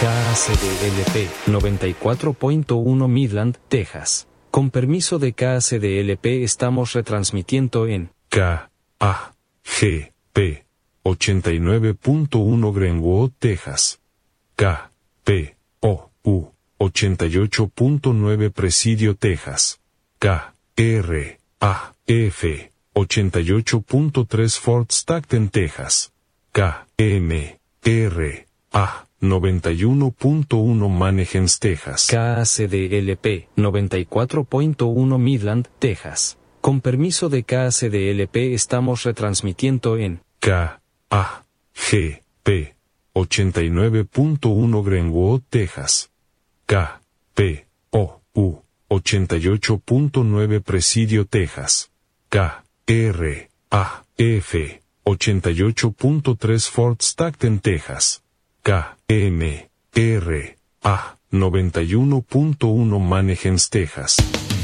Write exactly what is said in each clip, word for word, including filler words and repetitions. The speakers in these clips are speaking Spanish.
K A C D L P noventa y cuatro punto uno Midland, Texas. Con permiso de K A C D L P estamos retransmitiendo en K A G P ochenta y nueve punto uno Greenwood, Texas. K P O U ochenta y ocho punto nueve Presidio, Texas. K R A F ochenta y ocho punto tres Fort Stockton, Texas. K M R A noventa y uno punto uno Mannheim, Texas. K A C D L P noventa y cuatro punto uno Midland, Texas. Con permiso de K A C D L P estamos retransmitiendo en K A G P ochenta y nueve punto uno Greenwood, Texas. K P O U ochenta y ocho punto nueve Presidio, Texas. K R A F ochenta y ocho punto tres Fort Stockton, Texas. K M R A noventa y uno punto uno Mannheim, Texas.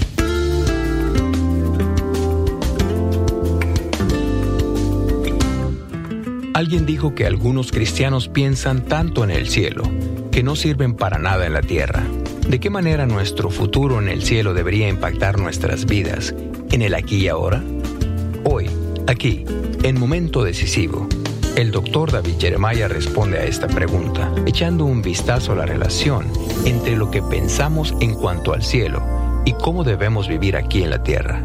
Alguien dijo que algunos cristianos piensan tanto en el cielo, que no sirven para nada en la tierra. ¿De qué manera nuestro futuro en el cielo debería impactar nuestras vidas, en el aquí y ahora? Hoy, aquí, en Momento Decisivo, el doctor David Jeremiah responde a esta pregunta, echando un vistazo a la relación entre lo que pensamos en cuanto al cielo y cómo debemos vivir aquí en la tierra.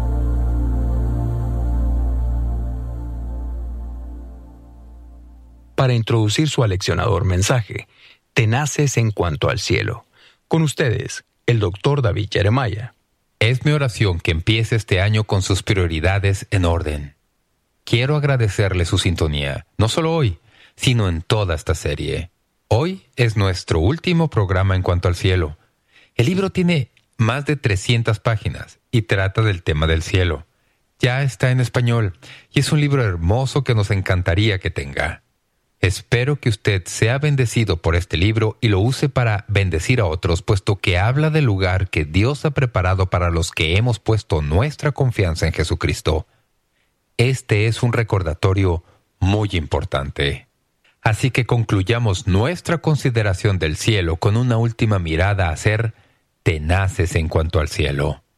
Para introducir su aleccionador mensaje, Tenaces en cuanto al cielo. Con ustedes, el doctor David Jeremiah. Es mi oración que empiece este año con sus prioridades en orden. Quiero agradecerle su sintonía, no solo hoy, sino en toda esta serie. Hoy es nuestro último programa en cuanto al cielo. El libro tiene más de trescientas páginas y trata del tema del cielo. Ya está en español y es un libro hermoso que nos encantaría que tenga. Espero que usted sea bendecido por este libro y lo use para bendecir a otros, puesto que habla del lugar que Dios ha preparado para los que hemos puesto nuestra confianza en Jesucristo. Este es un recordatorio muy importante. Así que concluyamos nuestra consideración del cielo con una última mirada a ser tenaces en cuanto al cielo.